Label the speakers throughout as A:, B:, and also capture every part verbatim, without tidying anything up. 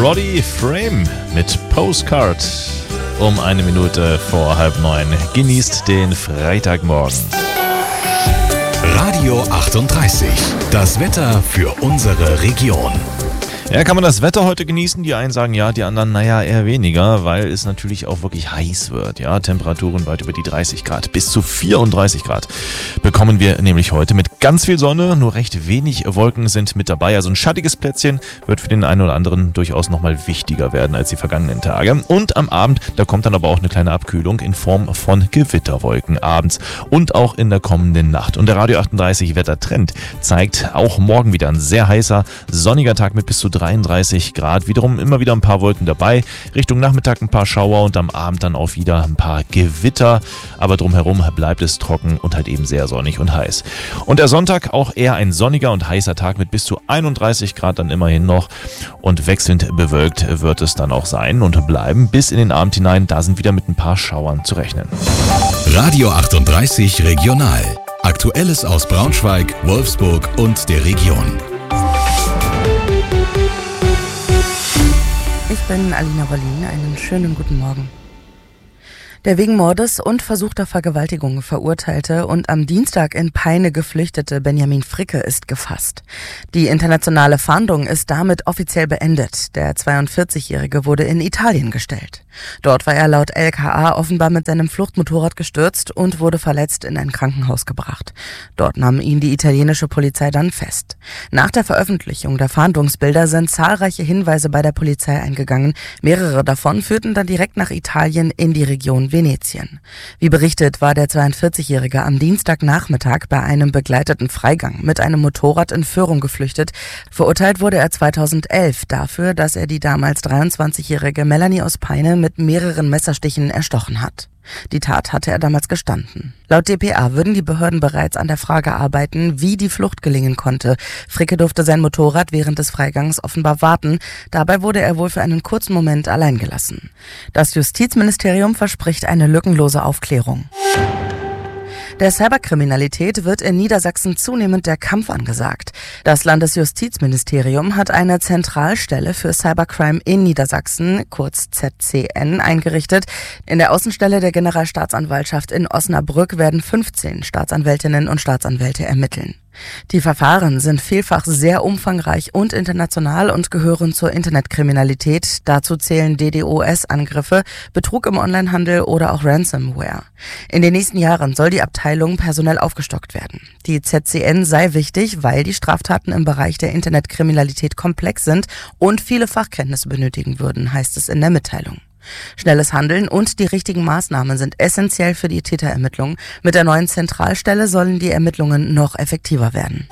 A: Roddy Frame mit Postcard um eine Minute vor halb neun. Genießt den Freitagmorgen.
B: Radio achtunddreißig, das Wetter für unsere Region.
A: Ja, kann man das Wetter heute genießen? Die einen sagen ja, die anderen naja eher weniger, weil es natürlich auch wirklich heiß wird. Ja, Temperaturen weit über die dreißig Grad, bis zu vierunddreißig Grad bekommen wir nämlich heute mit ganz viel Sonne, nur recht wenig Wolken sind mit dabei. Also ein schattiges Plätzchen wird für den einen oder anderen durchaus nochmal wichtiger werden als die vergangenen Tage. Und am Abend, da kommt dann aber auch eine kleine Abkühlung in Form von Gewitterwolken abends und auch in der kommenden Nacht. Und der Radio achtunddreißig Wettertrend zeigt auch morgen wieder ein sehr heißer, sonniger Tag mit bis zu dreiunddreißig Grad. Wiederum immer wieder ein paar Wolken dabei. Richtung Nachmittag ein paar Schauer und am Abend dann auch wieder ein paar Gewitter. Aber drumherum bleibt es trocken und halt eben sehr sonnig und heiß. Und der Sonntag auch eher ein sonniger und heißer Tag mit bis zu einunddreißig Grad dann immerhin noch. Und wechselnd bewölkt wird es dann auch sein und bleiben bis in den Abend hinein. Da sind wieder mit ein paar Schauern zu rechnen.
B: Radio achtunddreißig Regional. Aktuelles aus Braunschweig, Wolfsburg und der Region.
C: Ich bin Alina Wollin, einen schönen guten Morgen. Der wegen Mordes und versuchter Vergewaltigung verurteilte und am Dienstag in Peine geflüchtete Benjamin Fricke ist gefasst. Die internationale Fahndung ist damit offiziell beendet. Der zweiundvierzigjährige wurde in Italien gestellt. Dort war er laut L K A offenbar mit seinem Fluchtmotorrad gestürzt und wurde verletzt in ein Krankenhaus gebracht. Dort nahm ihn die italienische Polizei dann fest. Nach der Veröffentlichung der Fahndungsbilder sind zahlreiche Hinweise bei der Polizei eingegangen. Mehrere davon führten dann direkt nach Italien in die Region Venetien. Wie berichtet, war der zweiundvierzigjährige am Dienstagnachmittag bei einem begleiteten Freigang mit einem Motorrad in Führung geflüchtet. Verurteilt wurde er zweitausendelf dafür, dass er die damals dreiundzwanzigjährige Melanie aus Peine mit mehreren Messerstichen erstochen hat. Die Tat hatte er damals gestanden. Laut d p a würden die Behörden bereits an der Frage arbeiten, wie die Flucht gelingen konnte. Fricke durfte sein Motorrad während des Freigangs offenbar warten. Dabei wurde er wohl für einen kurzen Moment allein gelassen. Das Justizministerium verspricht eine lückenlose Aufklärung. Der Cyberkriminalität wird in Niedersachsen zunehmend der Kampf angesagt. Das Landesjustizministerium hat eine Zentralstelle für Cybercrime in Niedersachsen, kurz Z C N, eingerichtet. In der Außenstelle der Generalstaatsanwaltschaft in Osnabrück werden fünfzehn Staatsanwältinnen und Staatsanwälte ermitteln. Die Verfahren sind vielfach sehr umfangreich und international und gehören zur Internetkriminalität. Dazu zählen D DoS-Angriffe, Betrug im Onlinehandel oder auch Ransomware. In den nächsten Jahren soll die Abteilung personell aufgestockt werden. Die Z C N sei wichtig, weil die Straftaten im Bereich der Internetkriminalität komplex sind und viele Fachkenntnisse benötigen würden, heißt es in der Mitteilung. Schnelles Handeln und die richtigen Maßnahmen sind essentiell für die Täterermittlung. Mit der neuen Zentralstelle sollen die Ermittlungen noch effektiver werden.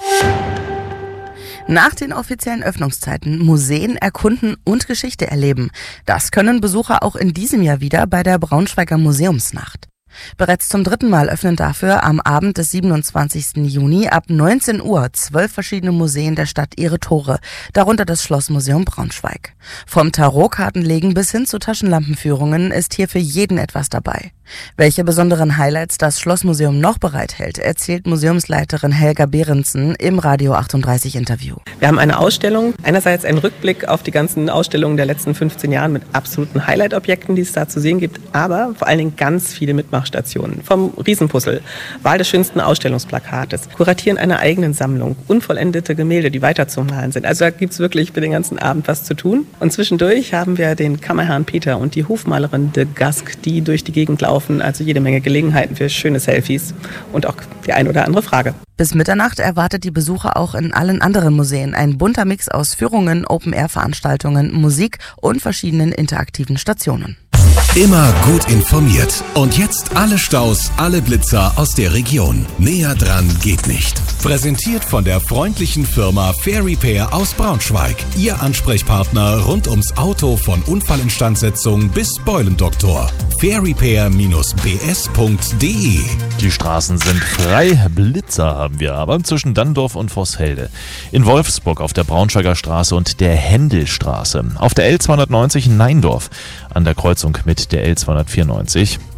C: Nach den offiziellen Öffnungszeiten Museen erkunden und Geschichte erleben. Das können Besucher auch in diesem Jahr wieder bei der Braunschweiger Museumsnacht. Bereits zum dritten Mal öffnen dafür am Abend des siebenundzwanzigsten Juni ab neunzehn Uhr zwölf verschiedene Museen der Stadt ihre Tore, darunter das Schlossmuseum Braunschweig. Vom Tarotkartenlegen bis hin zu Taschenlampenführungen ist hier für jeden etwas dabei. Welche besonderen Highlights das Schlossmuseum noch bereithält, erzählt Museumsleiterin Helga Behrensen im Radio achtunddreißig Interview.
D: Wir haben eine Ausstellung, einerseits einen Rückblick auf die ganzen Ausstellungen der letzten fünfzehn Jahre mit absoluten Highlight-Objekten, die es da zu sehen gibt, aber vor allen Dingen ganz viele Mitmachstationen. Vom Riesenpuzzle, Wahl des schönsten Ausstellungsplakates, Kuratieren einer eigenen Sammlung, unvollendete Gemälde, die weiterzumalen sind. Also da gibt es wirklich für den ganzen Abend was zu tun. Und zwischendurch haben wir den Kammerherrn Peter und die Hofmalerin de Gask, die durch die Gegend laufen. Also jede Menge Gelegenheiten für schöne Selfies und auch die ein oder andere Frage.
C: Bis Mitternacht erwartet die Besucher auch in allen anderen Museen ein bunter Mix aus Führungen, Open-Air-Veranstaltungen, Musik und verschiedenen interaktiven Stationen.
B: Immer gut informiert. Und jetzt alle Staus, alle Blitzer aus der Region. Näher dran geht nicht. Präsentiert von der freundlichen Firma Fair Repair aus Braunschweig. Ihr Ansprechpartner rund ums Auto von Unfallinstandsetzung bis Beulendoktor. fair repair b s punkt d e.
A: Die Straßen sind frei, Blitzer haben wir aber zwischen Danndorf und Vossfelde. In Wolfsburg auf der Braunschweiger Straße und der Händelstraße. Auf der L zweihundertneunzig in Neindorf an der Kreuzung mit der L zweihundertvierundneunzig.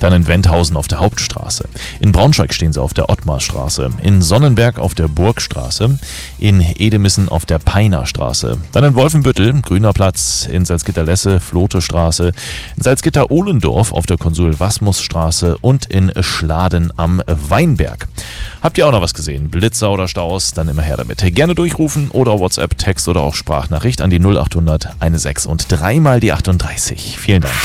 A: Dann in Wendhausen auf der Hauptstraße. In Braunschweig stehen sie auf der Ottmarstraße. In Sonnenberg auf der Burgstraße. In Edemissen auf der Peinerstraße. Dann in Wolfenbüttel, Grüner Platz. In Salzgitter-Lesse, Flotestraße. In Salzgitter-Ohlendorf auf der Konsul-Wasmus-Straße und in Schladen am Weinberg. Habt ihr auch noch was gesehen? Blitzer oder Staus? Dann immer her damit. Gerne durchrufen oder WhatsApp, Text oder auch Sprachnachricht an die null acht hundert sechzehn und dreimal die achtunddreißig. Vielen Dank.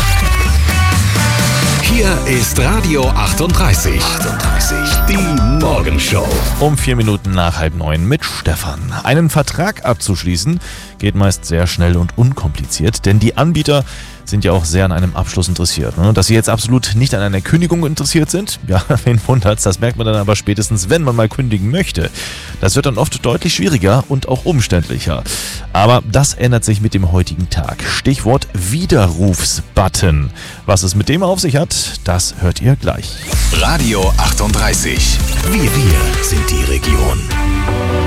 B: Hier ist Radio achtunddreißig. achtunddreißig. Die Morgenshow.
A: Um vier Minuten nach halb neun mit Stefan. Einen Vertrag abzuschließen geht meist sehr schnell und unkompliziert, denn die Anbieter sind ja auch sehr an einem Abschluss interessiert. Ne? Dass sie jetzt absolut nicht an einer Kündigung interessiert sind, ja, wen wundert's, das merkt man dann aber spätestens, wenn man mal kündigen möchte. Das wird dann oft deutlich schwieriger und auch umständlicher. Aber das ändert sich mit dem heutigen Tag. Stichwort Widerrufsbutton. Was es mit dem auf sich hat, das hört ihr gleich.
B: Radio achtunddreißig. Wir, wir sind die Region.